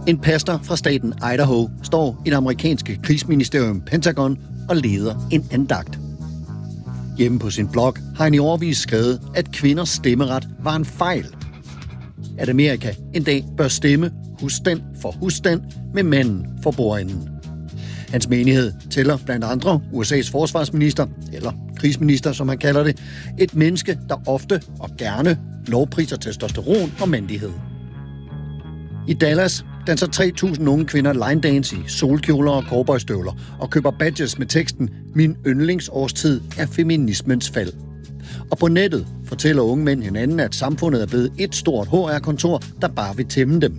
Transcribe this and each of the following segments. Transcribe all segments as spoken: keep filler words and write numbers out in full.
En pastor fra staten Idaho står i det amerikanske krigsministerium Pentagon og leder en andagt. Hjemme på sin blog har han i årevis skrevet, at kvinders stemmeret var en fejl. At Amerika en dag bør stemme husstand for husstand med manden for bordenden. Hans menighed tæller blandt andre U S A's forsvarsminister, eller krigsminister som han kalder det, et menneske, der ofte og gerne lovpriser testosteron og mandighed. I Dallas danser tre tusind unge kvinder line dance i solkjoler og cowboystøvler og køber badges med teksten "Min yndlingsårstid er feminismens fald". Og på nettet fortæller unge mænd hinanden, at samfundet er blevet et stort H R-kontor, der bare vil tæmme dem.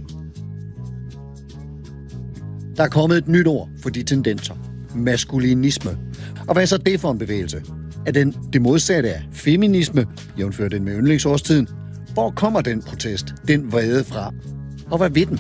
Der er kommet et nyt ord for de tendenser. Maskulinisme. Og hvad er så det for en bevægelse? Er den det modsatte af feminisme, jævnfør den med yndlingsårstiden? Hvor kommer den protest, den vrede fra? Og hvad ved den?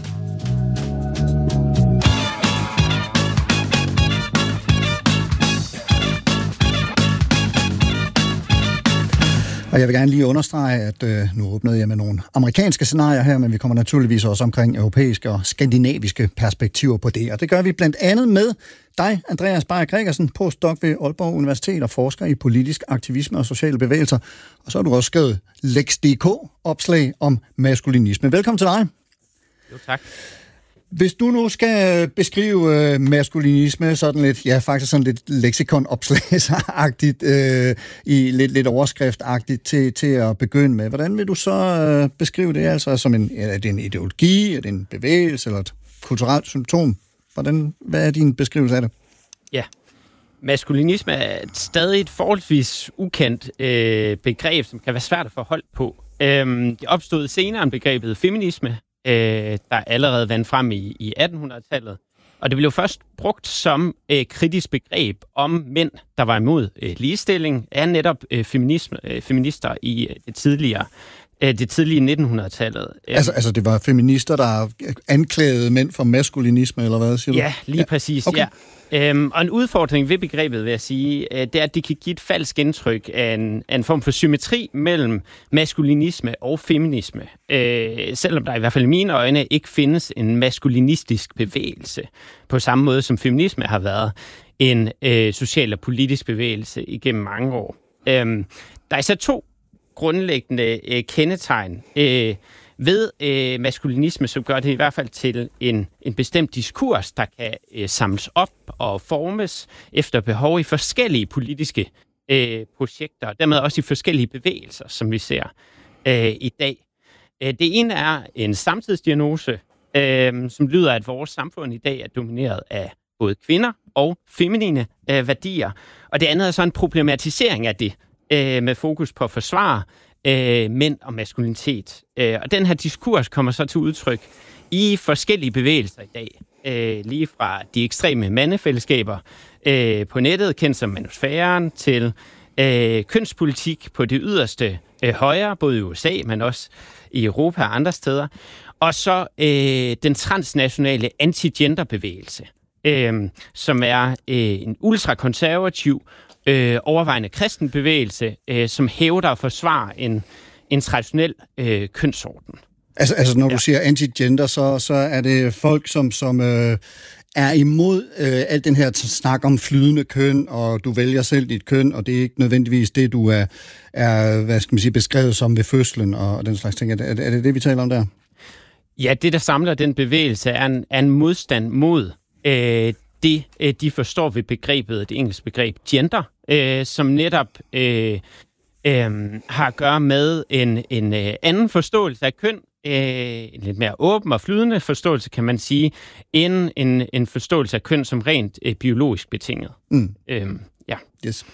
Og jeg vil gerne lige understrege, at øh, nu åbnede jeg med nogle amerikanske scenarier her, men vi kommer naturligvis også omkring europæiske og skandinaviske perspektiver på det. Og det gør vi blandt andet med dig, Andreas Beyer Gregersen, postdoc ved Aalborg Universitet og forsker i politisk aktivisme og sociale bevægelser. Og så har du også skrevet Lex punktum d k-opslag om maskulinisme. Velkommen til dig. Jo, tak. Hvis du nu skal beskrive øh, maskulinisme sådan lidt, ja, faktisk sådan lidt lexikonopslagsagtigt, øh, i lidt, lidt overskriftagtigt til, til at begynde med, hvordan vil du så øh, beskrive det? Altså som en, er det en ideologi, er det en bevægelse eller et kulturelt symptom? Hvordan, hvad er din beskrivelse af det? Ja, maskulinisme er stadig et forholdsvis ukendt øh, begreb, som kan være svært at få hold på. Øhm, det opstod senere end begrebet feminisme, der allerede vandt frem i, i attenhundredetallet. Og det blev først brugt som øh, kritisk begreb om mænd, der var imod øh, ligestilling af netop øh, feminisme, øh, feminister i øh, det tidligere øh, det tidlige nittenhundredetallet. Altså, altså det var feminister, der anklagede mænd for maskulinisme, eller hvad siger du? Ja, lige ja. præcis, okay. ja. Øhm, og en udfordring ved begrebet, vil jeg sige, øh, det er, at det kan give et falsk indtryk af en, af en form for symmetri mellem maskulinisme og feminisme. Øh, selvom der i hvert fald i mine øjne ikke findes en maskulinistisk bevægelse, på samme måde som feminisme har været en øh, social og politisk bevægelse igennem mange år. Øh, der er især to grundlæggende øh, kendetegn øh, ved øh, maskulinisme, som gør det i hvert fald til en, en bestemt diskurs, der kan øh, samles op og formes efter behov i forskellige politiske øh, projekter, og dermed også i forskellige bevægelser, som vi ser øh, i dag. Øh, det ene er en samtidsdiagnose, øh, som lyder, at vores samfund i dag er domineret af både kvinder og feminine øh, værdier, og det andet er så en problematisering af det, øh, med fokus på at forsvare Øh, mænd og maskulinitet. Øh, og den her diskurs kommer så til udtryk i forskellige bevægelser i dag. Øh, lige fra de ekstreme mandefællesskaber øh, på nettet, kendt som manusfæren, til øh, kønspolitik på det yderste øh, højre, både i U S A, men også i Europa og andre steder. Og så øh, den transnationale anti-gender-bevægelse, øh, som er øh, en ultrakonservativ Øh, overvejende kristen bevægelse, øh, som hævder at forsvare en, en traditionel øh, kønsorden. Altså, altså når ja. du siger anti-gender, så, så er det folk, som, som øh, er imod øh, alt den her snak om flydende køn, og du vælger selv dit køn, og det er ikke nødvendigvis det, du er, er hvad skal man sige, beskrevet som ved fødslen, og den slags ting. Er det er det, det, vi taler om der? Ja, det, der samler den bevægelse, er en, er en modstand mod øh, det, de forstår ved begrebet, det engelske begreb gender, øh, som netop øh, øh, har at gøre med en, en øh, anden forståelse af køn, øh, en lidt mere åben og flydende forståelse, kan man sige, end en, en forståelse af køn som rent øh, biologisk betinget. Mm. Øh, ja. Yes.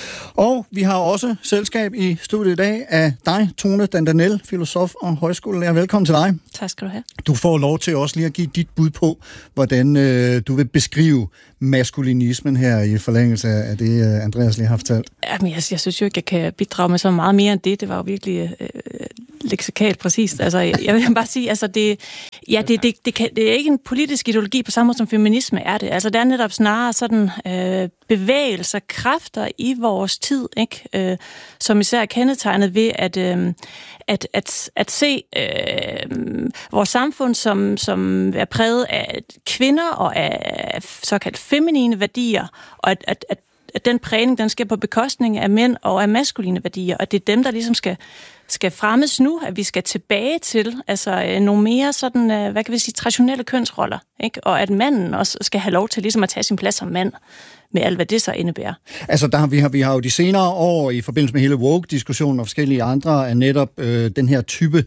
Og vi har også selskab i studiet i dag af dig, Tone Dandanel, filosof og højskolelærer. Velkommen til dig. Tak skal du have. Du får lov til også lige at give dit bud på, hvordan øh, du vil beskrive maskulinismen her i forlængelse af det, Andreas lige har fortalt. Jamen, jeg, jeg synes jo ikke, jeg kan bidrage med så meget mere end det. Det var jo virkelig øh, leksikalt præcist. Altså, jeg vil bare sige, altså det, ja, det, det, det, kan, det er ikke en politisk ideologi på samme måde som feminisme er det. Altså, det er netop snarere sådan øh, bevægelser, kræfter i vores tid, ikke? Øh, som især er kendetegnet ved at, øh, at, at, at se øh, vores samfund som, som er præget af kvinder og af såkaldt feminine værdier, og at, at, at at den prægning, den sker på bekostning af mænd og af maskuline værdier, og det er dem, der ligesom skal, skal fremmes nu, at vi skal tilbage til altså nogle mere sådan, hvad kan vi sige, traditionelle kønsroller, ikke? Og at manden også skal have lov til ligesom at tage sin plads som mand, med alt, hvad det så indebærer. Altså, der har vi, har, vi har jo de senere år, i forbindelse med hele woke-diskussionen og forskellige andre, af netop øh, den her type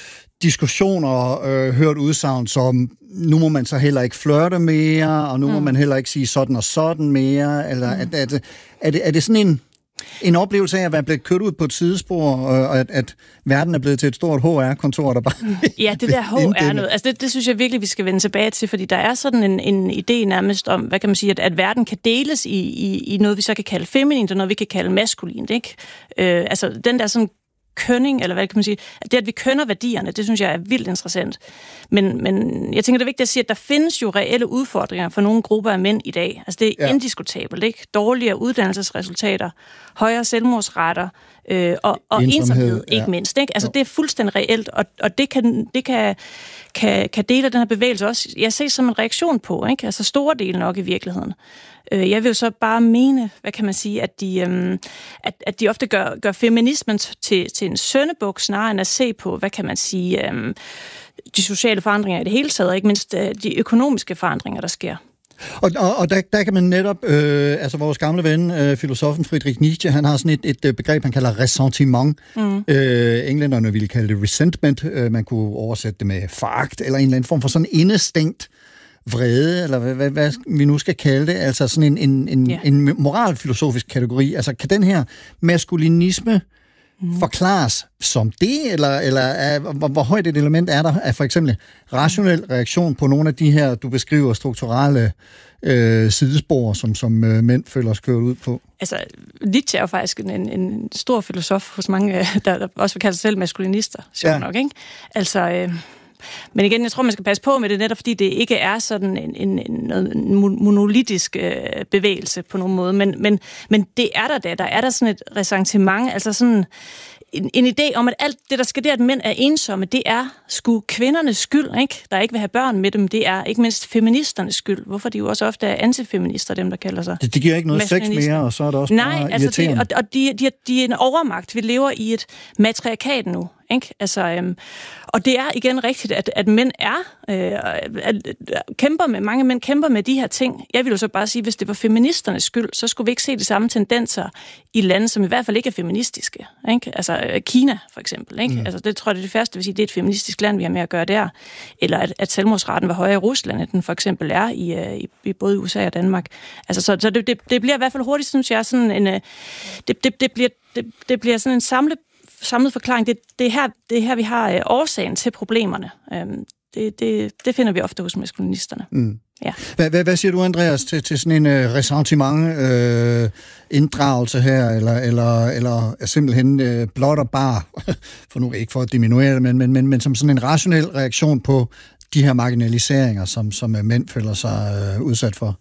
diskussioner øh, hørt udsagn som, nu må man så heller ikke flirte mere, og nu mm. må man heller ikke sige sådan og sådan mere, eller mm. at, at, er, det, er det sådan en, en oplevelse af at være blevet kørt ud på et sidespor, og at, at verden er blevet til et stort H R-kontor, der bare... Ja, det der H R noget, altså det, det synes jeg virkelig, vi skal vende tilbage til, fordi der er sådan en, en idé nærmest om, hvad kan man sige, at, at verden kan deles i, i, i noget, vi så kan kalde feminint, og noget, vi kan kalde maskulint, ikke? Øh, altså den der sådan kønning, eller hvad kan man sige, det at vi kønner værdierne, det synes jeg er vildt interessant. Men, men jeg tænker, det er vigtigt at sige, at der findes jo reelle udfordringer for nogle grupper af mænd i dag. Altså det er ja. indiskutabelt, ikke? Dårligere uddannelsesresultater, højere selvmordsrater øh, og, og ensomhed, ensomhed ikke ja. mindst. Ikke? Altså jo. Det er fuldstændig reelt, og, og det, kan, det kan, kan, kan dele af den her bevægelse også, jeg ser som en reaktion på, ikke? Altså store dele nok i virkeligheden. Jeg vil jo så bare mene, hvad kan man sige, at de, øhm, at, at de ofte gør, gør feminismen til, til en syndebuk, snarere end at se på, hvad kan man sige, øhm, de sociale forandringer i det hele taget, og ikke mindst øh, de økonomiske forandringer, der sker. Og, og, og der, der kan man netop, øh, altså vores gamle ven, øh, filosofen Friedrich Nietzsche, han har sådan et, et begreb, han kalder ressentiment. Mm. Øh, englænderne ville kalde det resentment, øh, man kunne oversætte det med foragt, eller en eller anden form for sådan indestængt vrede, eller hvad, hvad, hvad vi nu skal kalde det, altså sådan en, en, en, yeah. en moralfilosofisk kategori. Altså kan den her maskulinisme mm. forklares som det, eller, eller er, hvor, hvor højt et element er der af for eksempel rationel reaktion på nogle af de her, du beskriver, strukturelle øh, sidespor, som, som øh, mænd føler os kørt ud på? Altså, Nietzsche er jo faktisk en, en stor filosof hos mange, der, der også vil kalde sig selv maskulinister, sjovt ja. nok, ikke? Altså... Øh, Men igen, jeg tror, man skal passe på med det, netop fordi det ikke er sådan en, en, en, en monolitisk øh, bevægelse på nogen måde. Men, men, men det er der da. Der er der sådan et ressentiment, altså sådan en, en idé om, at alt det, der skal det, at mænd er ensomme, det er sgu kvindernes skyld, ikke? Der ikke vil have børn med dem. Det er ikke mindst feministernes skyld. Hvorfor de jo også ofte er antifeminister, dem der kalder sig. Det, det giver ikke noget sex mere, og så er det også Nej, bare altså irriterende. det, og, og de, de, de er en overmagt. Vi lever i et matriarkat nu. Ikke? Altså, øhm, og det er igen rigtigt, at, at mænd er øh, at, at kæmper med, mange mænd kæmper med de her ting. Jeg vil jo så bare sige, hvis det var feministernes skyld, så skulle vi ikke se de samme tendenser i lande, som i hvert fald ikke er feministiske. Ikke? Altså Kina for eksempel. Ikke? Mm. Altså, det tror jeg, det er det første, vil sige, det er et feministisk land, vi har med at gøre der. Eller at, at selvmordsraten var højere i Rusland, end den for eksempel er i, i, i både U S A og Danmark. Altså, så så det, det, det bliver i hvert fald hurtigt, synes jeg, sådan en, det, det, det, bliver, det, det bliver sådan en samlet samlet forklaring. Det, det, er her, det er her, vi har øh, årsagen til problemerne. Øhm, det, det, det finder vi ofte hos maskulinisterne. Mm. Ja. Hvad, hvad, hvad siger du, Andreas, til, til sådan en uh, ressentiment øh, inddragelse her, eller, eller, eller simpelthen øh, blot og bare, for nu ikke for at diminuere det, men, men, men, men som sådan en rationel reaktion på de her marginaliseringer, som, som mænd føler sig øh, udsat for?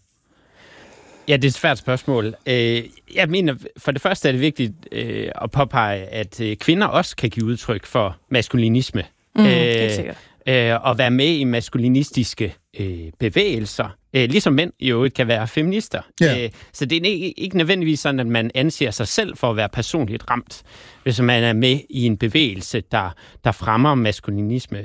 Ja, det er et svært spørgsmål. Jeg mener, for det første er det vigtigt at påpege, at kvinder også kan give udtryk for maskulinisme. Mm, helt sikkert. Og være med i maskulinistiske bevægelser. Ligesom mænd jo kan være feminister. Ja. Så det er ikke, ikke nødvendigvis sådan, at man anser sig selv for at være personligt ramt, hvis man er med i en bevægelse, der, der fremmer maskulinisme.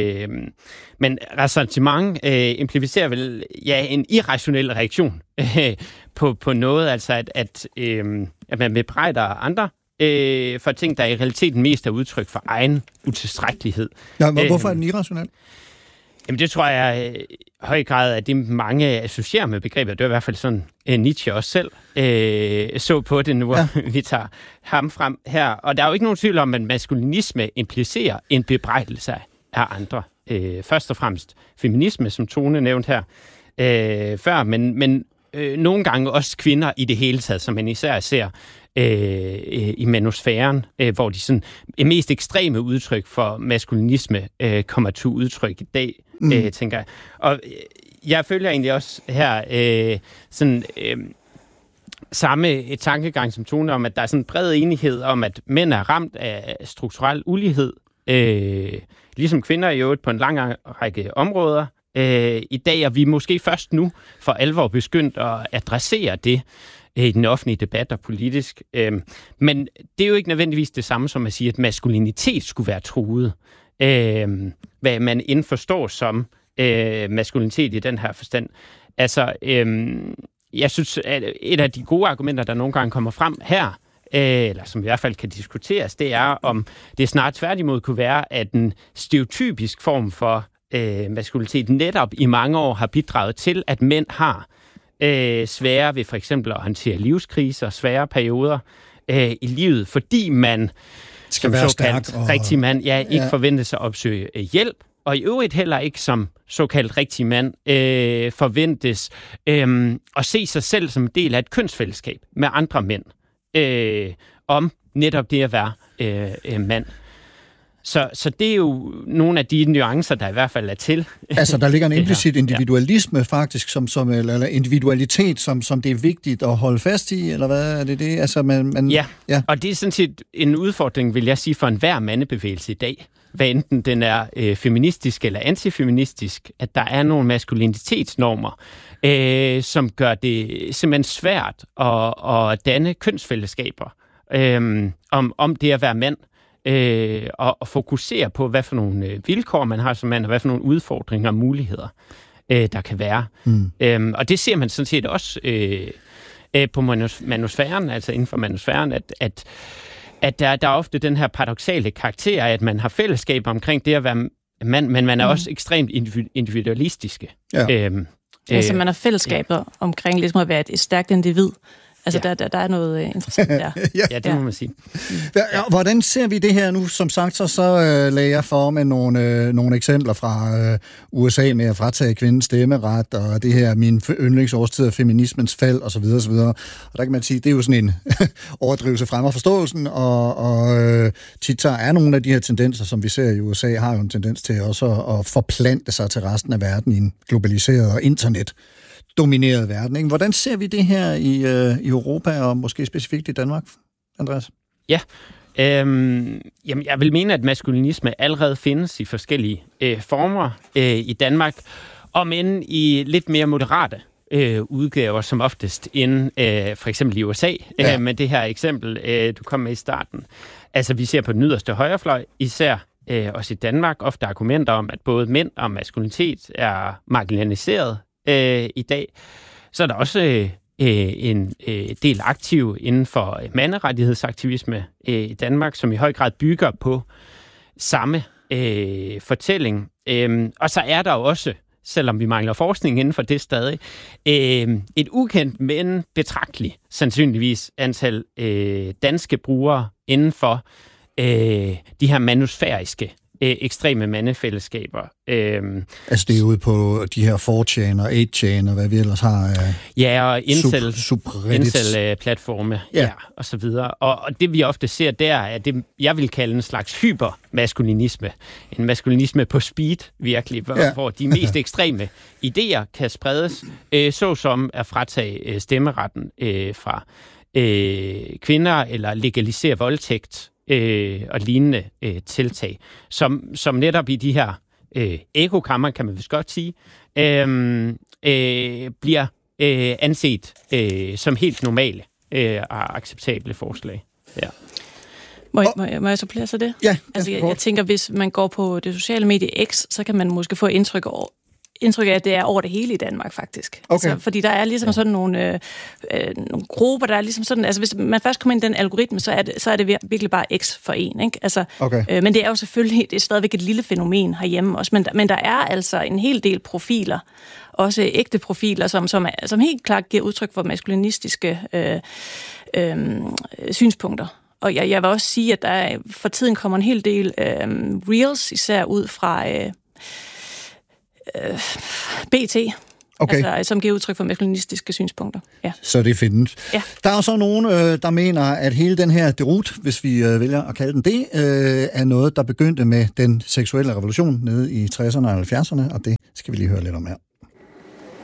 Men ressentiment implicerer vel ja, en irrationel reaktion på, på noget, altså at, at, at man bebrejder andre for ting, der i realiteten mest er udtryk for egen utilstrækkelighed. Ja, hvorfor er den irrationel? Jamen det tror jeg i høj grad, at det mange associerer med begrebet. Det er i hvert fald sådan, Nietzsche også selv øh, så på det nu, ja. Vi tager ham frem her. Og der er jo ikke nogen tvivl om, at maskulinisme implicerer en bebrejdelse af andre. Øh, først og fremmest feminisme, som Tone nævnte her øh, før, men, men øh, nogle gange også kvinder i det hele taget, som man især ser øh, i manusfæren, øh, hvor de sådan, mest ekstreme udtryk for maskulinisme øh, kommer til udtryk i dag, mm. øh, tænker jeg. Og jeg følger egentlig også her øh, sådan... Øh, samme et tankegang som Tone om, at der er sådan en bred enighed om, at mænd er ramt af strukturel ulighed, øh, ligesom kvinder i øvrigt på en lang række områder. Øh, I dag er vi måske først nu for alvor begyndt at adressere det øh, i den offentlige debat og politisk. Øh, men det er jo ikke nødvendigvis det samme som at sige, at maskulinitet skulle være truet. Øh, hvad man indforstår som øh, maskulinitet i den her forstand. Altså... Øh, Jeg synes, at et af de gode argumenter, der nogle gange kommer frem her, eller som i hvert fald kan diskuteres, det er, om det snart tværtimod kunne være, at en stereotypisk form for øh, maskulinitet netop i mange år har bidraget til, at mænd har øh, svære ved for eksempel at håndtere livskriser, svære perioder øh, i livet, fordi man skal være stærk og rigtig mand ja, ikke ja. forventes at opsøge øh, hjælp, og i øvrigt heller ikke som såkaldt rigtig mand øh, forventes øh, at se sig selv som en del af et kønsfællesskab med andre mænd, øh, om netop det at være øh, øh, mand. Så, så det er jo nogle af de nuancer, der i hvert fald er til. Altså, der ligger en implicit individualisme ja. faktisk, som, som, eller individualitet, som, som det er vigtigt at holde fast i, eller hvad er det det? Altså, man, man, ja. ja, og det er sådan set en udfordring, vil jeg sige, for enhver mandebevægelse i dag. Hvad enten den er øh, feministisk eller antifeministisk, at der er nogle maskulinitetsnormer, øh, som gør det simpelthen svært at, at danne kønsfællesskaber øh, om, om det at være mand, øh, og, og fokusere på, hvad for nogle øh, vilkår man har som mand, og hvad for nogle udfordringer og muligheder, øh, der kan være. Mm. Øh, og det ser man sådan set også øh, øh, på manus- manusfæren, altså inden for manusfæren, at, at at der, der er ofte den her paradoksale karakter af, at man har fællesskab omkring det at være mand, men man er mm. også ekstremt individualistiske. Ja. Øhm, altså man har fællesskaber ja. omkring ligesom at være et, et stærkt individ. Altså, ja. der, der, der er noget uh, interessant der. ja. ja, det må man sige. Ja. Hvordan ser vi det her nu? Som sagt, så, så uh, lagde jeg for med nogle, uh, nogle eksempler fra uh, U S A med at fratage kvindens stemmeret, og det her, min yndlingsårstid af feminismens fald, osv. osv. Og der kan man sige, det er jo sådan en overdrivelse frem af forståelsen, og, og uh, tit så er nogle af de her tendenser, som vi ser i U S A, har jo en tendens til også at, at forplante sig til resten af verden i en globaliseret og internet domineret verden. Ikke? Hvordan ser vi det her i, øh, i Europa, og måske specifikt i Danmark, Andreas? Ja, øhm, jamen, jeg vil mene, at maskulinisme allerede findes i forskellige øh, former øh, i Danmark, om end i lidt mere moderate øh, udgaver, som oftest end øh, for eksempel i U S A, ja. øh, med det her eksempel, øh, du kom med i starten. Altså, vi ser på den yderste højrefløj, især øh, også i Danmark, ofte argumenter om, at både mænd og maskulinitet er marginaliseret Øh, i dag. Så er der også øh, en øh, del aktiv inden for manderettighedsaktivisme øh, i Danmark, som i høj grad bygger på samme øh, fortælling. Øh, og så er der jo også, selvom vi mangler forskning inden for det stadig, øh, et ukendt, men betragteligt sandsynligvis antal øh, danske brugere inden for øh, de her manusfæriske ekstreme mandefællesskaber. Øhm, altså det er ude på de her four chan og eight chan og hvad vi ellers har. Øh, ja, og incel, sub, incel-platforme, ja. ja, og så videre. Og, og det vi ofte ser der, er det, jeg vil kalde en slags hypermaskulinisme. En maskulinisme på speed, virkelig, hvor, ja. hvor de mest ekstreme idéer kan spredes, øh, såsom at fratage øh, stemmeretten øh, fra øh, kvinder, eller legalisere voldtægt, Øh, og lignende øh, tiltag, som, som netop i de her øh, ekokammer, kan man vist godt sige, øh, øh, bliver øh, anset øh, som helt normale øh, og acceptable forslag. Ja. Må jeg, må, jeg, må jeg supplere så det? Ja. Altså, jeg, jeg tænker, hvis man går på det sociale medie X, så kan man måske få indtryk over, indtryk af, at det er over det hele i Danmark, faktisk. Okay. Altså, fordi der er ligesom sådan nogle, øh, øh, nogle grupper, der er ligesom sådan, altså hvis man først kommer ind i den algoritme, så er det, så er det virkelig bare X for en, ikke? Altså, okay. øh, men det er jo selvfølgelig, det er stadigvæk et lille fænomen herhjemme også, men, men der er altså en hel del profiler, også ægte profiler, som, som, som helt klart giver udtryk for maskulinistiske øh, øh, synspunkter. Og jeg, jeg vil også sige, at der for tiden kommer en hel del øh, reels, især ud fra Øh, B T, Okay. Altså, som giver udtryk for maskulinistiske synspunkter. Ja. Så det findes. Ja. Der er jo så nogen, øh, der mener, at hele den her derut, hvis vi øh, vælger at kalde den det, øh, er noget, der begyndte med den seksuelle revolution nede i tresserne og halvfjerdserne, og det skal vi lige høre lidt om her.